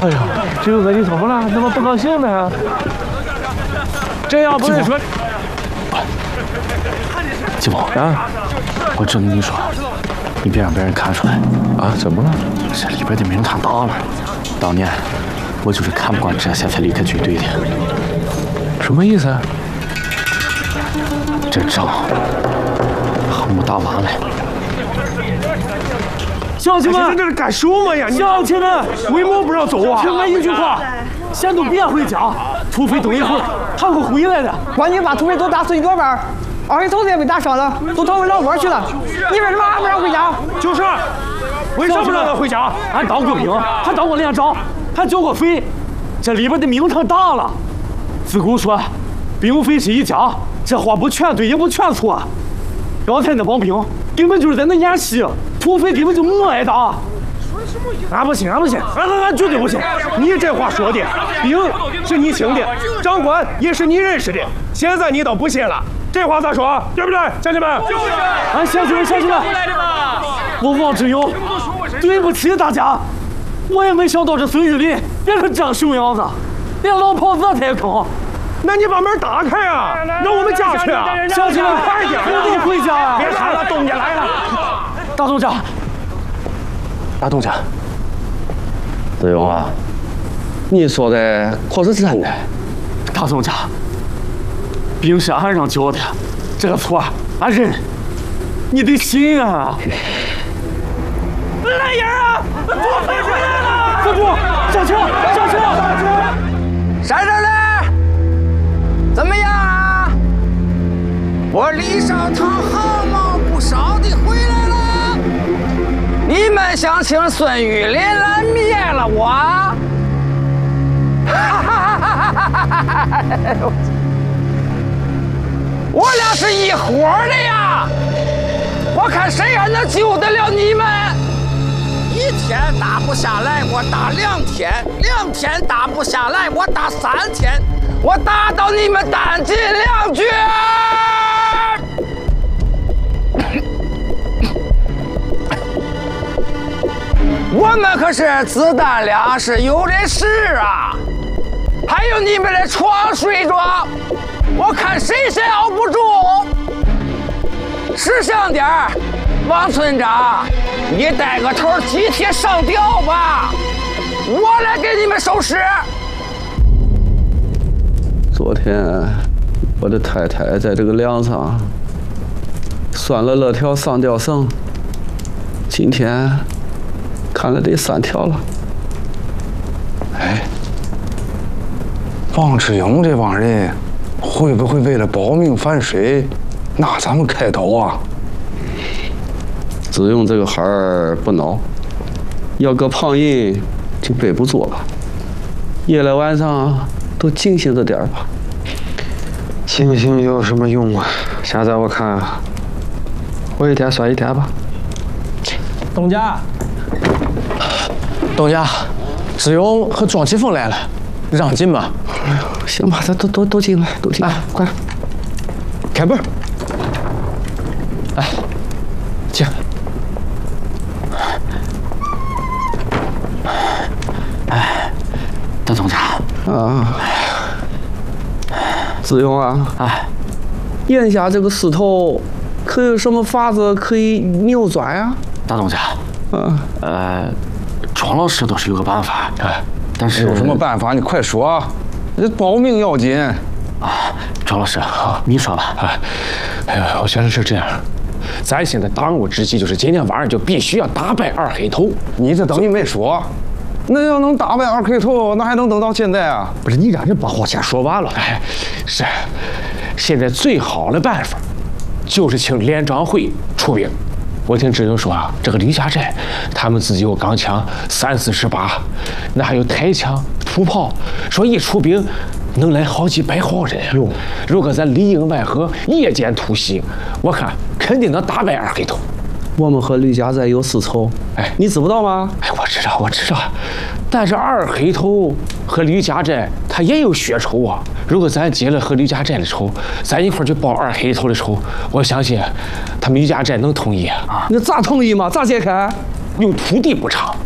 哎呀，这又跟你怎么了？怎么不高兴呢？这样不是说…… 继宝啊，我只跟你说，你别让别人看出来啊！怎么了？ 这里边的名堂大了。当年我就是看不惯这些才离开军队的。 什么意思？ 这仗还没打完了。 乡亲们， 在这是干什么呀？ 乡亲们， 为什么不让走啊？ 听我一句话，先都别回家，除非等一会儿他会回来的。 关键把土匪都打死一多半，二黑头子也被打伤了，都逃回老窝去了。你为什么还不让回家？ 就是，为什么不让他回家？ 俺当过兵，还当过连长，还交过费，这里边的名堂大了。自古说，兵匪是一家，这话不全对，也不全错。刚才那帮兵根本就是在那演戏，土匪根本就没挨打。俺不信，俺绝对不信。 你这话说的，兵是你请的，长官也是你认识的，现在你倒不信了，这话咋说？对不对，乡亲们？ 俺乡亲们，我王志勇，对不起大家，我也没想到这孙玉林变成这样熊样子，连老炮子他也坑。 那你把门打开啊，让我们家去啊！ 乡亲们，快点，我得回家呀！ 别看了，东家来了。 大东家， 子勇啊，你说的可是真的？ 大东家，兵是俺上交的，这个错俺认，你得信啊！来人啊！土匪回来了！站住！上车！ 山上来！怎么样啊？我李少堂毫毛不少的回来了。你们想请孙玉林来灭了我？我俩是一伙的呀！我看谁还能救得了你们？一天打不下来，我打2天；2天打不下来，我打3天。我打到你们弹尽粮绝！我们可是子弹粮食有的是啊，还有你们的床睡着，我看谁先熬不住。识相点儿，王村长，你带个头集体上吊吧，我来给你们收尸。 昨天我的太太在这个梁上拴了2条上吊绳，今天看了得3条了。 哎，王志勇这帮人会不会为了保命反水，拿咱们开刀啊？ 子勇这个孩儿不孬，要搁旁人就背不住了。夜来晚上都警醒着点吧。 清醒有什么用啊？现在我看，我一天算一天吧。 东家，志勇和庄启峰来了，让进吧。 行吧，咱都进来，都进来，快开门。来，进。 哎，大东家啊。子勇啊，眼下这个势头，可有什么法子可以扭转呀？ 大东家，庄老师倒是有个办法，但是有什么办法？你快说，这保命要紧啊！庄老师，你说吧。 我觉得是这样，咱现在当务之急就是今天晚上就必须要打败2黑头。 你这等于没说。那要能打败2黑头，那还能等到现在啊？ 不是你让人把话先说完了。是，现在最好的办法就是请连长会出兵。我听志勇说啊，这个李家寨他们自己有钢枪30-40把，那还有台枪、土炮，说一出兵能来好几百号人。如果咱里应外合，夜间突袭，我看肯定能打败2黑头。 我们和吕家寨有私仇，你知不道吗？ 我知道，但是2黑头和吕家寨他也有血仇啊。如果咱结了和吕家寨的仇，咱一块儿去报2黑头的仇，我相信他们吕家寨能同意啊。 那咋同意嘛？咋解开？ 用土地补偿。